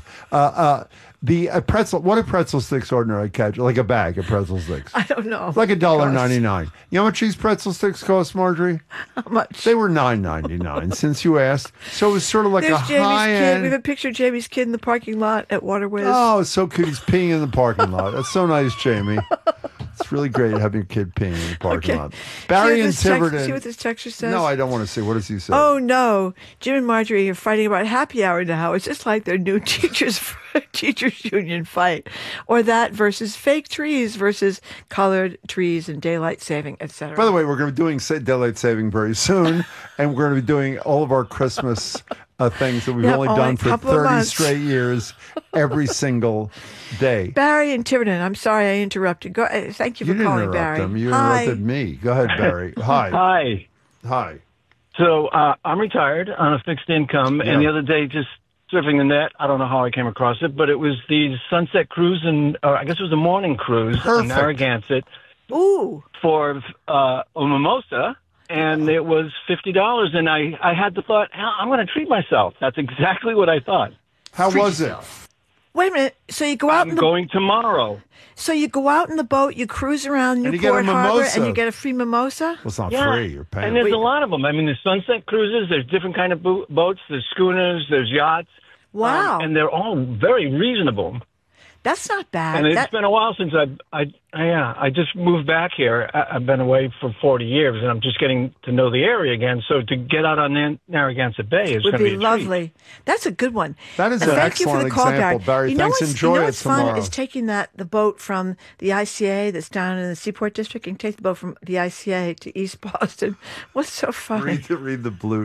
The pretzel. What do pretzel sticks ordinarily catch? Like a bag of pretzel sticks. I don't know. Like $1.99. You know how much these pretzel sticks cost, Marjorie? How much? They were $9.99 since you asked. So it was sort of like There's a Jamie's high kid. end. We have a picture of Jamie's kid in the parking lot at Water Whiz. Oh, it's so cute. He's peeing in the parking lot. That's so nice, Jamie. It's really great having your kid peeing in the parking lot. Barry and Tiverton. See what this texture says? No, I don't want to see. What does he say? Oh, no. Jim and Marjorie are fighting about happy hour now. It's just like their new teachers union fight. Or that versus fake trees versus colored trees and daylight saving, etc. By the way, we're going to be doing daylight saving very soon, and we're going to be doing all of our Christmas things that we've only done for 30 straight years, every single day. Barry and Tiverton, I'm sorry I interrupted. Go. Thank you for didn't calling, interrupt Barry. them. You Hi. interrupted me. Go ahead, Barry. Hi. Hi. Hi. So I'm retired on a fixed income, and the other day, just surfing the net, I don't know how I came across it, but it was the sunset cruise, and I guess it was a morning cruise in Narragansett. Ooh. For a mimosa, and it was $50, and I had the thought, I'm going to treat myself. That's exactly what I thought. How was it? Wait a minute. So you go out. I'm going tomorrow. So you go out in the boat, you cruise around And you get a Newport Harbor, mimosa. and you get a free mimosa? Well, it's not Yeah. free. You're paying. And there's a lot of them. I mean, there's sunset cruises, there's different kind of boats, there's schooners, there's yachts. Wow. And they're all very reasonable. That's not bad. And it's been a while since I just moved back here. I've been away for 40 years, and I'm just getting to know the area again. So to get out on Narragansett Bay is would going to be be a lovely. That's a good one. That is And an thank you for excellent the call, example, Barry. You know Thanks. what's, Enjoy you know it what's fun tomorrow. is taking the boat from the ICA that's down in the Seaport District. You can take the boat from the ICA to East Boston. What's so funny? Read the blue.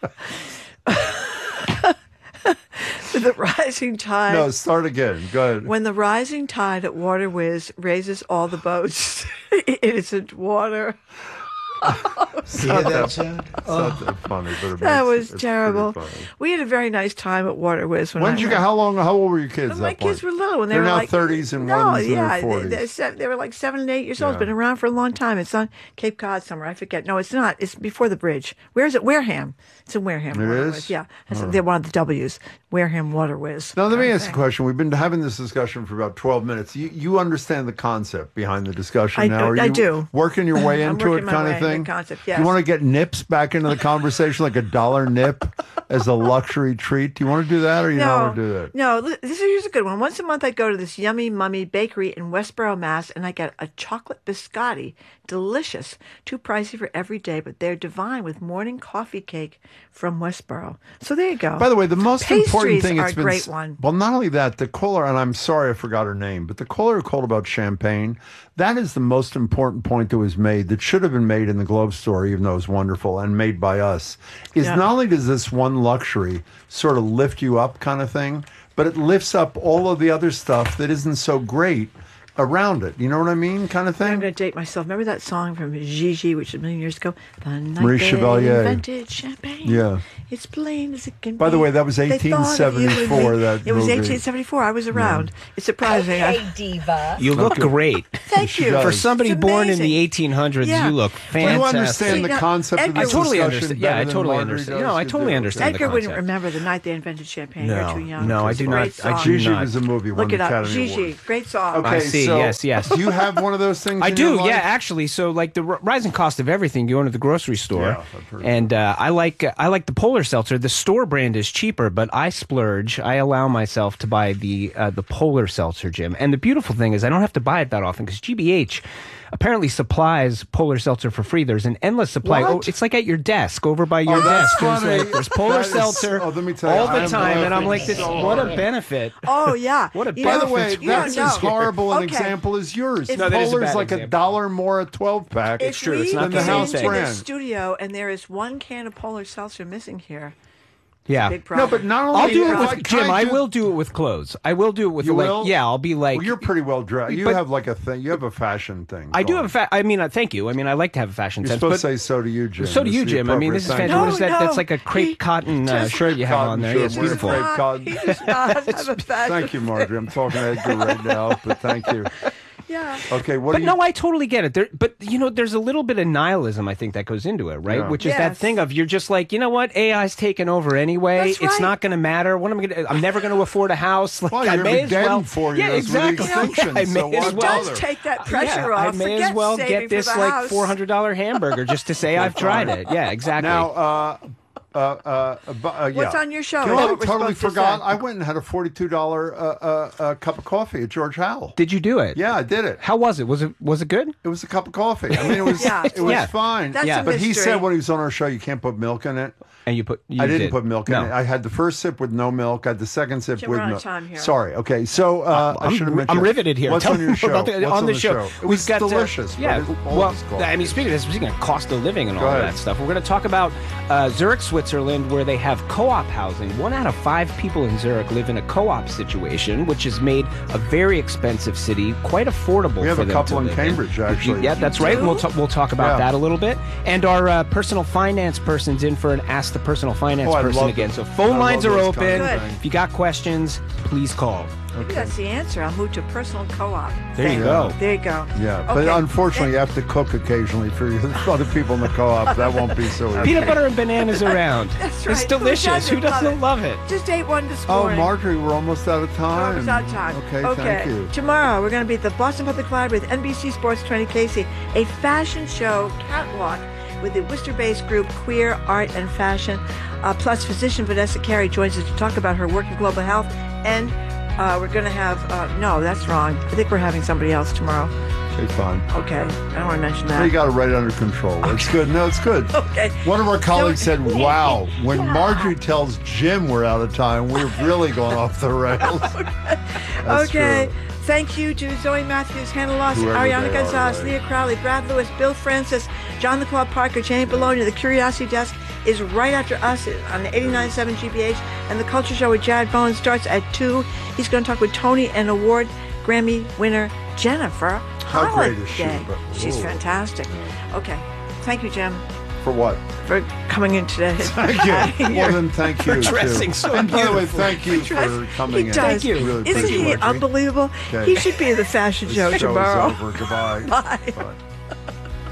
With the rising tide. No, start again. Go ahead. When the rising tide at Water Whiz raises all the boats in innocent water. It's not that funny, but it That makes- was it's terrible. pretty funny. We had a very nice time at Water Whiz. When did you get? How old were your kids? When my at that point? kids were little. When they They're were now like 30s and no, one's in their yeah, 40s. they were like 7 and 8 years old. It's Yeah. been around for a long time. It's on Cape Cod somewhere. I forget. No, it's not. It's before the bridge. Where is it? Wareham. It's in Wareham. It Water is? Whiz. Yeah, Oh. they're one of the W's. Wareham Water Whiz. Now, let me ask you a question. We've been having this discussion for about 12 minutes. You understand the concept behind the discussion now? Are you I do. Working your way into it my kind way of thing? into the concept, yes. You want to get nips back into the conversation, like $1 nip as a luxury treat? Do you want to do that, or you don't want to do that? No, here's a good one. Once a month, I go to this Yummy Mummy bakery in Westboro, Mass., and I get a chocolate biscotti. Delicious. Too pricey for every day, but they're divine with morning coffee cake from Westboro. So there you go. By the way, the most important thing are a great one. Well, not only that, the caller, and I'm sorry I forgot her name, but the caller who called about champagne, that is the most important point that was made, that should have been made in the Globe story, even though it was wonderful, and made by us, is not only does this one luxury sort of lift you up kind of thing, but it lifts up all of the other stuff that isn't so great around it. You know what I mean? Kind of thing. I'm going to date myself. Remember that song from Gigi, which was a million years ago? The night Marie they Chevalier. invented champagne. Yeah. It's plain as it can be. By the way, that was 1874, that It was movie. 1874. I was around. It's surprising. Okay, diva. You look great. Thank you. For somebody It's born in amazing. the 1800s, Yeah. you look Do you fantastic. understand the concept of I this totally discussion understand. Yeah, better I than totally Marjorie understand. does? No, I You totally do. understand the Edgar wouldn't concept. remember the night they invented champagne. No. You're too young. No, I do not. Great I song. do Gigi not. was a movie, won Look the it up. Academy Gigi. Award. Great song. Okay, I see. so Yes. do you have one of those things I in do, your life? yeah, actually. So, like the rising cost of everything, you go into the grocery store, Yeah, I've heard and I like the Polar Seltzer. The store brand is cheaper, but I splurge. I allow myself to buy the Polar Seltzer, Jim. And the beautiful thing is, I don't have to buy it that often because GBH apparently supplies Polar Seltzer for free. There's an endless supply. What? Oh, it's like at your desk, over by your that's desk. There's, funny. like, there's Polar That is- Seltzer let me tell you, all the I'm time, and I'm laughing like, this, so what a hard. benefit. Oh, yeah. What a You By know, the way, you don't that's know. as horrible an Okay. example as yours. No, that is a Polar's bad like example. $1 more a 12-pack. If true. we It's not the came house into brand. the studio and there is one can of Polar Seltzer missing here, Yeah. big problem. No, but not only I'll do it if with Jim. I will do it with clothes. I will do it with You like will? yeah. I'll be like Well, you're pretty well dressed. You But- have like a thing. You have a fashion thing. I do going. have I mean, thank you. I mean, I like to have a fashion You're sense. supposed but to say so do you, Jim. So do you, It's the Jim. I mean, this is appropriate fantastic. What is thing. that? That's like a crepe cotton shirt you have on there. Cotton It's shirt, beautiful. crepe cotton. he does not have a fashion. Thank you, Marjorie. I'm talking to Edgar right now, but thank you. Yeah. Okay, what But do you... no, I totally get it. But there's a little bit of nihilism, I think, that goes into it, right? Yeah. Which is that Yes. thing of you're just like, you know what, AI's taken over anyway. That's It's right. not going to matter. What am I going to? I'm never going to afford a house. Like, Well, I you're may gonna as be dead well. in 4 Yeah, years with the exactly. extinction, I so may why as It well. does take that pressure yeah, off. I may Forget as well saving get this for the like house. $400 hamburger just to say I've tried it. Yeah, exactly. Now, What's on your show? You know, That's I what we're totally supposed to forgot. say. I went and had a $42 cup of coffee at George Howell. Did you do it? Yeah, I did it. How was it? Was it good? It was a cup of coffee. I mean, it was Yeah. it was Yeah. fine. That's Yeah. a But he mystery. said when he was on our show, you can't put milk in it. And you I didn't did. put milk in No. it. I had the first sip with no milk. I had the second sip Jim, with we're out of milk. time here. Sorry. Okay. So I should have mentioned. I'm riveted here. What's Tell on me your show? about What's on the show. It We've was got delicious. yeah. What is- all Well, this called? I mean, speaking of cost of living and Go all ahead. that stuff, we're going to talk about Zurich, Switzerland, where they have co-op housing. 1 out of 5 people in Zurich live in a co-op situation, which has made a very expensive city quite affordable. We have for a them couple to in live Cambridge, actually. Yeah, that's right. We'll talk about Yeah. that a little bit. And our personal finance person's in for an Ask the Personal Finance Oh, I person love again. it. So phone I lines love are those open. kind of Good. things. If you got questions, please call. Maybe that's the answer. I'll move to personal co-op. There you go. There you go. Yeah, but Okay. unfortunately, you have to cook occasionally for your other people in the co-op. That won't be so easy. Peanut butter and bananas around. That's right. It's delicious. Who doesn't love it? Just ate one this Oh, morning. Marjorie, we're almost out of time. Almost out of time. Okay, thank you. Tomorrow we're going to be at the Boston Public Library with NBC Sports 20 Casey, a fashion show catwalk with the Worcester-based group Queer Art and Fashion. Plus, physician Vanessa Carey joins us to talk about her work in global health. And we're going to have, no, that's wrong. I think we're having somebody else tomorrow. Okay, fine. Okay, I don't want to mention Well, that. you got it right under control. It's good. No, it's good. Okay. One of our colleagues said, wow, when Marjorie tells Jim we're out of time, we've really gone off the rails. That's Okay. true. Thank you to Zoe Matthews, Hannah Lawson, Whoever Ariana they are, Gonzalez, right. Leah Crowley, Brad Lewis, Bill Francis, John the Claw Parker, Jane Bologna. The Curiosity Desk is right after us on the 89.7 GBH. And the Culture Show with Jared Bowen starts at 2. He's going to talk with Tony and award Grammy winner Jennifer How Holiday. great is she? But- She's Ooh. fantastic. Okay. Thank you, Jim, For what? for coming in today. Thank you. Well, then thank you, dressing too. so And by the way, beautifully. thank you for coming He in. does. Thank you. Really Isn't appreciate he it. unbelievable? Okay. He should be in the fashion This show show is tomorrow. over. Goodbye. Bye. Bye.